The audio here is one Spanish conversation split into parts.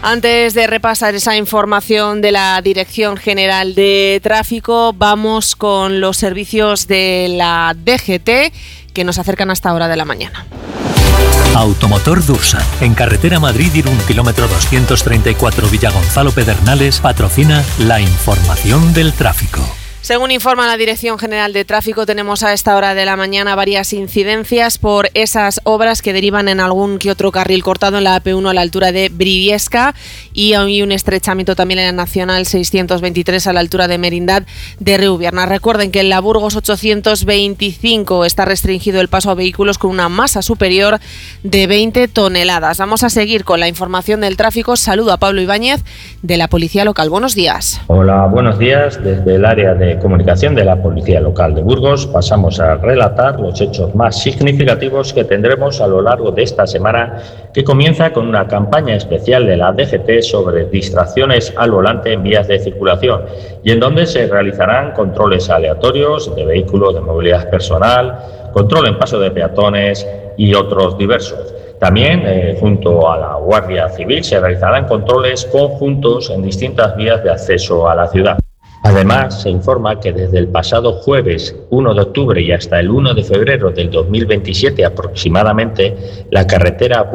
Antes de repasar esa información de la Dirección General de Tráfico, vamos con los servicios de la DGT que nos acercan hasta esta hora de la mañana. Automotor Dursan, en carretera Madrid-Irún, kilómetro 234 Villagonzalo Pedernales, patrocina la información del tráfico. Según informa la Dirección General de Tráfico, tenemos a esta hora de la mañana varias incidencias por esas obras que derivan en algún que otro carril cortado en la AP1 a la altura de Briviesca, y hay un estrechamiento también en la Nacional 623 a la altura de Merindad de Riubierna. Recuerden que en la Burgos 825 está restringido el paso a vehículos con una masa superior de 20 toneladas. Vamos a seguir con la información del tráfico. Saludo a Pablo Ibáñez de la Policía Local. Buenos días. Hola, buenos días. Desde el área de comunicación de la Policía Local de Burgos pasamos a relatar los hechos más significativos que tendremos a lo largo de esta semana, que comienza con una campaña especial de la DGT sobre distracciones al volante en vías de circulación, y en donde se realizarán controles aleatorios de vehículos de movilidad personal, control en paso de peatones y otros diversos. También, junto a la Guardia Civil, se realizarán controles conjuntos en distintas vías de acceso a la ciudad. Además, se informa que desde el pasado jueves 1 de octubre y hasta el 1 de febrero del 2027 aproximadamente, la carretera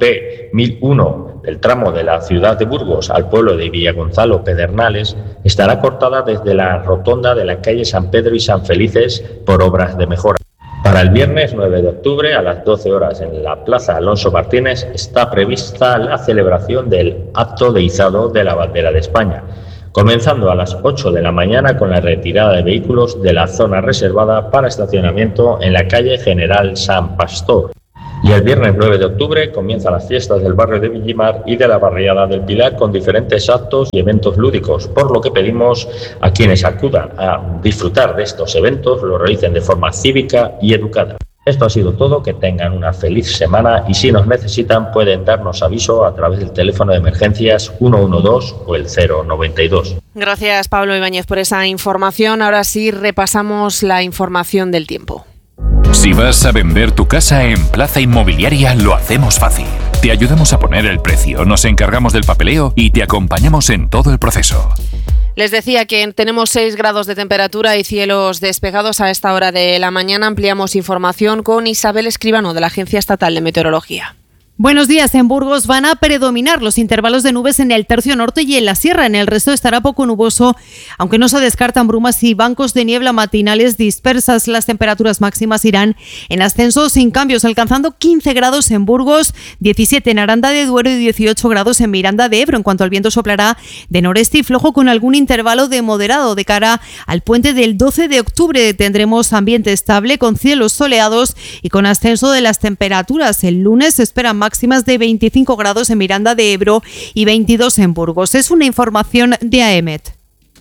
P1001 del tramo de la ciudad de Burgos al pueblo de Villagonzalo Pedernales estará cortada desde la rotonda de la calle San Pedro y San Felices por obras de mejora. Para el viernes 9 de octubre a las 12 horas en la Plaza Alonso Martínez está prevista la celebración del acto de izado de la bandera de España, comenzando a las 8 de la mañana con la retirada de vehículos de la zona reservada para estacionamiento en la calle General San Pastor. Y el viernes 9 de octubre comienzan las fiestas del barrio de Villimar y de la barriada del Pilar con diferentes actos y eventos lúdicos, por lo que pedimos a quienes acudan a disfrutar de estos eventos lo realicen de forma cívica y educada. Esto ha sido todo, que tengan una feliz semana y si nos necesitan pueden darnos aviso a través del teléfono de emergencias 112 o el 092. Gracias, Pablo Ibáñez, por esa información. Ahora sí repasamos la información del tiempo. Si vas a vender tu casa en Plaza Inmobiliaria, lo hacemos fácil. Te ayudamos a poner el precio, nos encargamos del papeleo y te acompañamos en todo el proceso. Les decía que tenemos 6 grados de temperatura y cielos despejados a esta hora de la mañana. Ampliamos información con Isabel Escribano de la Agencia Estatal de Meteorología. Buenos días. En Burgos van a predominar los intervalos de nubes en el tercio norte y en la sierra. En el resto estará poco nuboso, aunque no se descartan brumas y bancos de niebla matinales dispersas. Las temperaturas máximas irán en ascenso sin cambios, alcanzando 15 grados en Burgos, 17 en Aranda de Duero y 18 grados en Miranda de Ebro. En cuanto al viento, soplará de noreste y flojo con algún intervalo de moderado. De cara al puente del 12 de octubre tendremos ambiente estable con cielos soleados y con ascenso de las temperaturas. El lunes se esperan máximas de 25 grados en Miranda de Ebro y 22 en Burgos. Es una información de AEMET.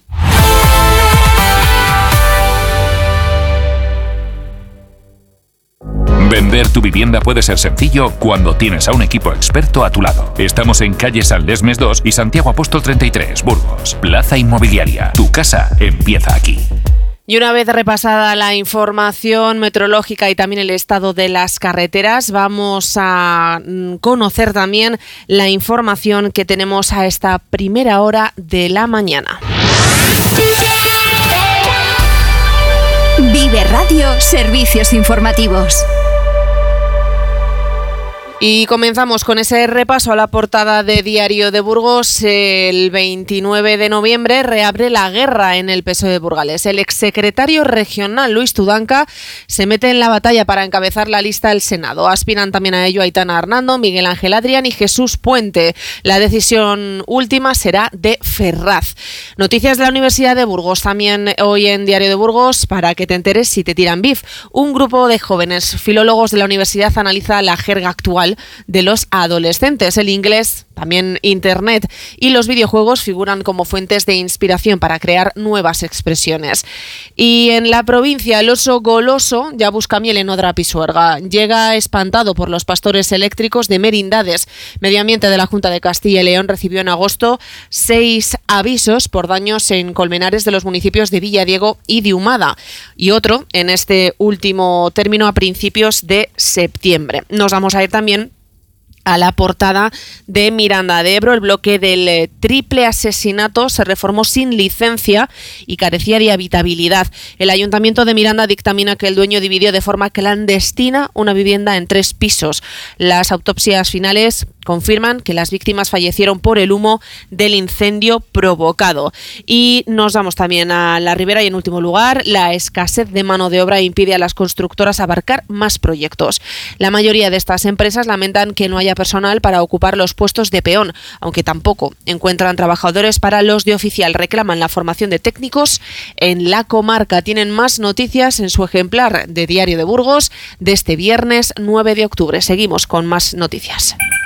Vender tu vivienda puede ser sencillo cuando tienes a un equipo experto a tu lado. Estamos en calle San Lesmes 2 y Santiago Apóstol 33, Burgos. Plaza Inmobiliaria. Tu casa empieza aquí. Y una vez repasada la información meteorológica y también el estado de las carreteras, vamos a conocer también la información que tenemos a esta primera hora de la mañana. Vive Radio, servicios informativos. Y comenzamos con ese repaso a la portada de Diario de Burgos. El 29 de noviembre reabre la guerra en el PSOE de Burgales. El exsecretario regional Luis Tudanca se mete en la batalla para encabezar la lista del Senado. Aspiran también a ello Aitana Hernando, Miguel Ángel Adrián y Jesús Puente. La decisión última será de Ferraz. Noticias de la Universidad de Burgos también hoy en Diario de Burgos, para que te enteres si te tiran bif. Un grupo de jóvenes filólogos de la universidad analiza la jerga actual de los adolescentes. El inglés, también Internet y los videojuegos figuran como fuentes de inspiración para crear nuevas expresiones. Y en la provincia, el oso goloso ya busca miel en Odra Pisuerga. Llega espantado por los pastores eléctricos de Merindades. Medio Ambiente de la Junta de Castilla y León recibió en agosto 6 avisos por daños en colmenares de los municipios de Villadiego y de Humada, y otro en este último término a principios de septiembre. Nos vamos a ir también a la portada de Miranda de Ebro. El bloque del triple asesinato se reformó sin licencia y carecía de habitabilidad. El Ayuntamiento de Miranda dictamina que el dueño dividió de forma clandestina una vivienda en 3 pisos. Las autopsias finales confirman que las víctimas fallecieron por el humo del incendio provocado. Y nos vamos también a la Ribera y, en último lugar, la escasez de mano de obra impide a las constructoras abarcar más proyectos. La mayoría de estas empresas lamentan que no haya personal para ocupar los puestos de peón, aunque tampoco encuentran trabajadores para los de oficial. Reclaman la formación de técnicos en la comarca. Tienen más noticias en su ejemplar de Diario de Burgos de este viernes 9 de octubre. Seguimos con más noticias.